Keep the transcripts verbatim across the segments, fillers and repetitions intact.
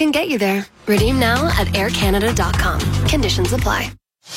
can get you there. Redeem now at air canada dot com. Conditions apply.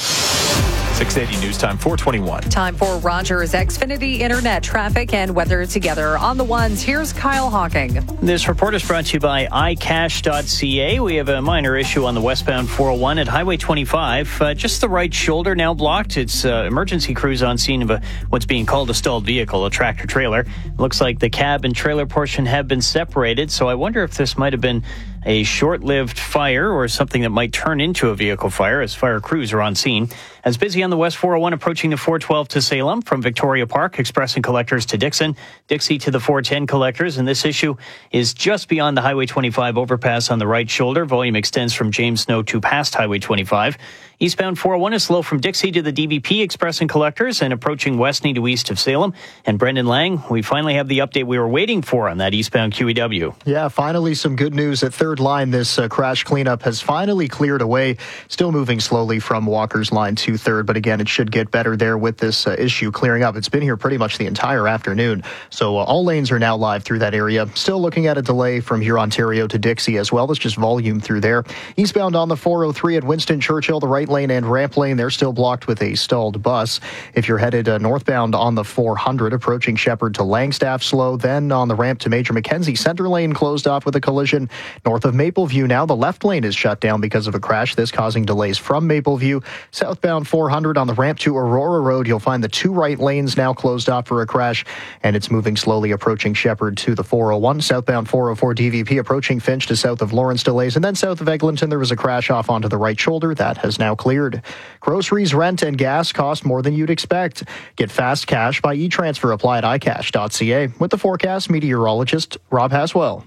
six eighty News Time, four twenty-one. Time for Rogers Xfinity Internet traffic and weather together. On the ones, here's Kyle Hawking. This report is brought to you by i cash dot c a. We have a minor issue on the westbound four oh one at Highway twenty-five. Uh, just the right shoulder now blocked. It's uh, emergency crews on scene of a, what's being called a stalled vehicle, a tractor trailer. Looks like the cab and trailer portion have been separated, so I wonder if this might have been a short-lived fire or something that might turn into a vehicle fire as fire crews are on scene. As busy on the West four oh one approaching the four twelve to Salem from Victoria Park, Express and Collectors to Dixon, Dixie to the four ten Collectors, and this issue is just beyond the Highway twenty-five overpass on the right shoulder. Volume extends from James Snow to past Highway twenty-five. Eastbound four oh one is slow from Dixie to the D V P Express and Collectors and approaching Westney to east of Salem. And Brendan Lang, we finally have the update we were waiting for on that eastbound Q E W. Yeah, finally some good news at Third Line. This uh, crash cleanup has finally cleared away. Still moving slowly from Walker's Line to Third, but again, it should get better there with this uh, issue clearing up. It's been here pretty much the entire afternoon, so uh, all lanes are now live through that area. Still looking at a delay from here, Ontario to Dixie as well. It's just volume through there. Eastbound on the four oh three at Winston Churchill, the right lane and ramp lane, they're still blocked with a stalled bus. If you're headed uh, northbound on the four hundred, approaching Shepherd to Langstaff, slow. Then on the ramp to Major Mackenzie, center lane closed off with a collision. North of Mapleview now, the left lane is shut down because of a crash, this causing delays from Mapleview. Southbound four hundred on the ramp to Aurora Road, you'll find the two right lanes now closed off for a crash, and it's moving slowly approaching Shepherd to the four oh one. Southbound four oh four D V P approaching Finch to south of Lawrence, delays. And then south of Eglinton, there was a crash off onto the right shoulder. That has now cleared. Groceries, rent, and gas cost more than you'd expect. Get fast cash by e-transfer. Apply at i cash dot c a. With the forecast, meteorologist Rob Haswell.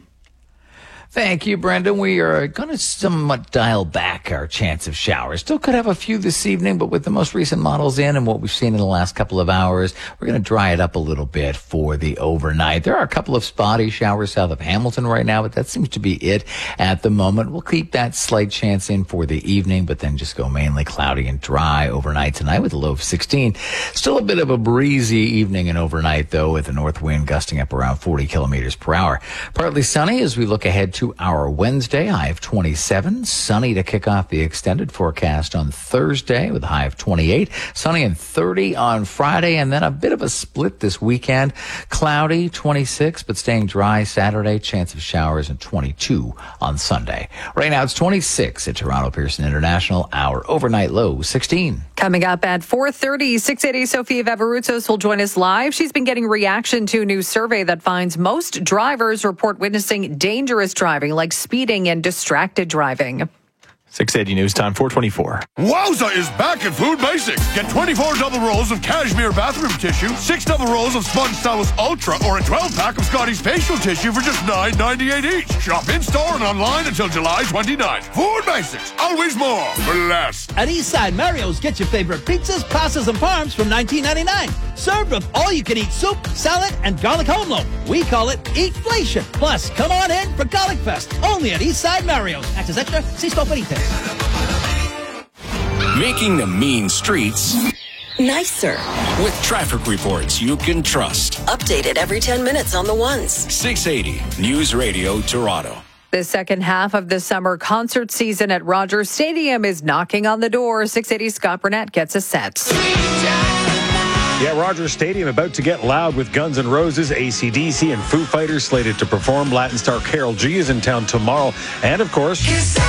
Thank you, Brendan. We are going to somewhat dial back our chance of showers. Still could have a few this evening, but with the most recent models in and what we've seen in the last couple of hours, we're going to dry it up a little bit for the overnight. There are a couple of spotty showers south of Hamilton right now, but that seems to be it at the moment. We'll keep that slight chance in for the evening, but then just go mainly cloudy and dry overnight tonight with a low of sixteen. Still a bit of a breezy evening and overnight, though, with the north wind gusting up around forty kilometers per hour. Partly sunny as we look ahead to our Wednesday, high of twenty-seven. Sunny to kick off the extended forecast on Thursday with a high of twenty-eight. Sunny and thirty on Friday, and then a bit of a split this weekend. Cloudy, twenty-six, but staying dry Saturday. Chance of showers and twenty-two on Sunday. Right now it's twenty-six at Toronto Pearson International. Our overnight low, sixteen. Coming up at four thirty, six eighty, Sophia Veveroutsos will join us live. She's been getting reaction to a new survey that finds most drivers report witnessing dangerous driving, like speeding and distracted driving. six eighty News Time, four twenty-four. Wowza is back at Food Basics. Get twenty-four double rolls of cashmere bathroom tissue, six double rolls of Sponge Stylus Ultra, or a twelve pack of Scotty's facial tissue for just nine ninety-eight each. Shop in-store and online until July twenty-ninth. Food Basics, always more for less. At Eastside Mario's, get your favorite pizzas, pastas, and farms from nineteen ninety-nine. Served with all-you-can-eat soup, salad, and garlic home loaf. We call it Eatflation. Plus, come on in for Garlic Fest, only at Eastside Mario's. Access extra, see store for details. Making the mean streets nicer with traffic reports you can trust. Updated every ten minutes on the ones. six eighty News Radio Toronto. The second half of the summer concert season at Rogers Stadium is knocking on the door. six eighty Scott Burnett gets a set. Yeah, Rogers Stadium about to get loud with Guns N' Roses, A C D C, and Foo Fighters slated to perform. Latin star Karol G is in town tomorrow. And, of course,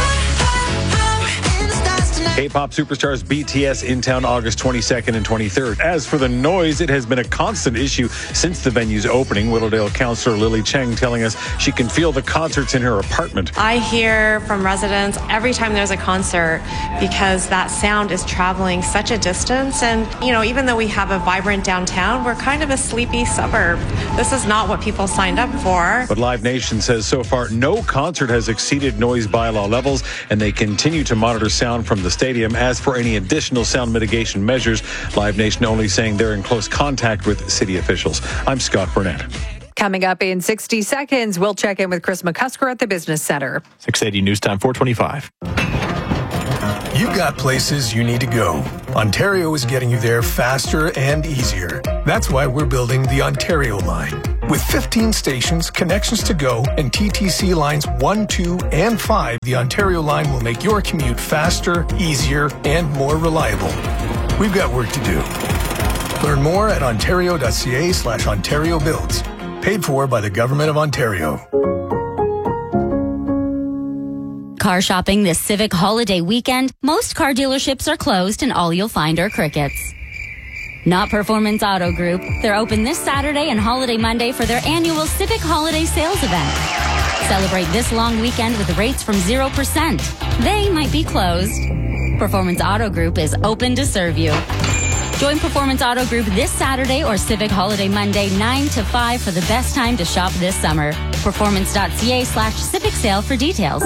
K-pop superstars B T S in town August twenty-second and twenty-third. As for the noise, it has been a constant issue since the venue's opening. Whittledale councillor Lily Cheng telling us she can feel the concerts in her apartment. I hear from residents every time there's a concert because that sound is traveling such a distance. And, you know, even though we have a vibrant downtown, we're kind of a sleepy suburb. This is not what people signed up for. But Live Nation says so far no concert has exceeded noise bylaw levels, and they continue to monitor sound from the stadium. As for any additional sound mitigation measures, Live Nation only saying they're in close contact with city officials. I'm Scott Burnett. Coming up in sixty seconds, we'll check in with Chris McCusker at the Business Center. six eighty News Time, four twenty-five. You've got places you need to go. Ontario is getting you there faster and easier. That's why we're building the Ontario line. With fifteen stations, connections to go, and T T C lines one, two, and five, the Ontario line will make your commute faster, easier, and more reliable. We've got work to do. Learn more at ontario.ca slash Ontario Builds. Paid for by the Government of Ontario. Car shopping this Civic holiday weekend, most car dealerships are closed and all you'll find are crickets. Not Performance Auto Group. They're open this Saturday and Holiday Monday for their annual Civic Holiday Sales event. Celebrate this long weekend with rates from zero percent. They might be closed. Performance Auto Group is open to serve you. Join Performance Auto Group this Saturday or Civic Holiday Monday nine to five for the best time to shop this summer. Performance.ca slash Civic Sale for details.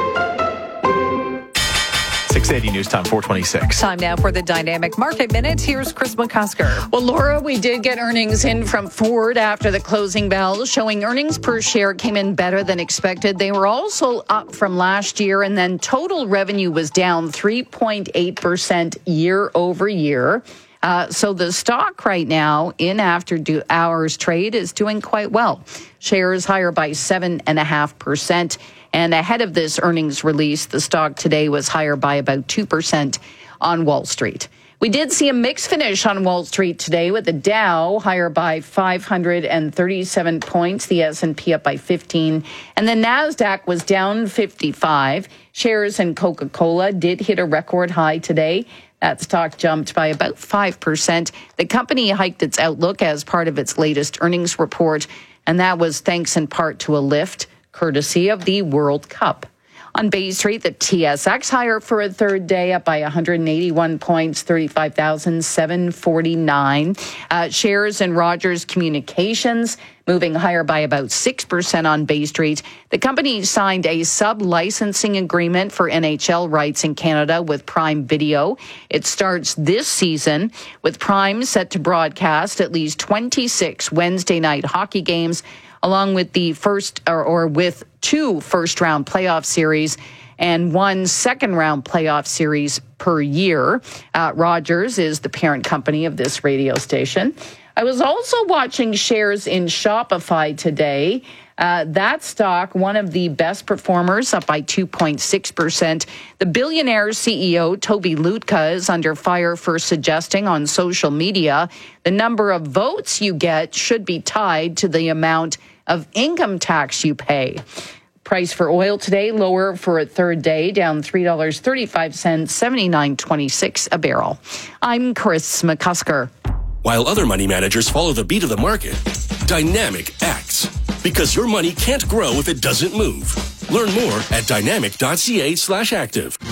six eighty News Time four twenty-six. Time now for the Dynamic Market Minute. Here's Chris McCusker. Well, Laura, we did get earnings in from Ford after the closing bell, showing earnings per share came in better than expected. They were also up from last year, and then total revenue was down three point eight percent year over year. Uh, so the stock right now in after do hours trade is doing quite well. Shares higher by seven point five percent. And ahead of this earnings release, the stock today was higher by about two percent on Wall Street. We did see a mixed finish on Wall Street today with the Dow higher by five hundred thirty-seven points, the S and P up by fifteen, and the NASDAQ was down fifty-five. Shares in Coca-Cola did hit a record high today. That stock jumped by about five percent. The company hiked its outlook as part of its latest earnings report, and that was thanks in part to a lift courtesy of the World Cup. On Bay Street, the T S X higher for a third day, up by one hundred eighty-one points, thirty-five thousand seven hundred forty-nine. Uh, shares in Rogers Communications moving higher by about six percent on Bay Street. The company signed a sub-licensing agreement for N H L rights in Canada with Prime Video. It starts this season, with Prime set to broadcast at least twenty-six Wednesday night hockey games, along with the first or, or with two first round playoff series and one second round playoff series per year. Uh, Rogers is the parent company of this radio station. I was also watching shares in Shopify today. Uh, that stock, one of the best performers, up by two point six percent. The billionaire C E O, Toby Lutka, is under fire for suggesting on social media the number of votes you get should be tied to the amount of income tax you pay. Price for oil today lower for a third day, down three dollars and thirty-five cents, seventy-nine twenty-six a barrel. I'm Chris McCusker. While other money managers follow the beat of the market, Dynamic acts. Because your money can't grow if it doesn't move. Learn more at dynamic.ca slash active.